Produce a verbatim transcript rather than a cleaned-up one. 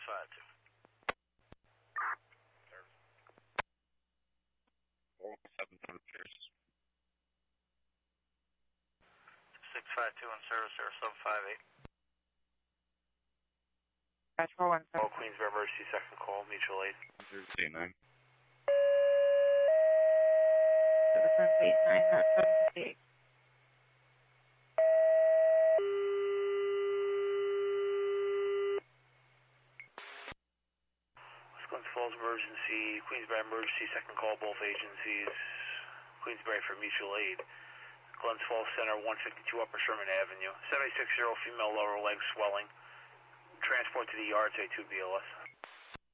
five two. seven seven Pierce. six five two on service, zero seven five eight. Dash four one seven. All Queensboro Emergency, second call, mutual aid. zero eight nine. seven eight nine, that's seven fifty-eight. West Glens Falls Emergency, Queensboro Emergency, second call, both agencies. Queensboro for mutual aid. Glens Falls Center, one fifty-two Upper Sherman Avenue. seventy-six year old female lower leg swelling. Transport to the yards, A two B L S.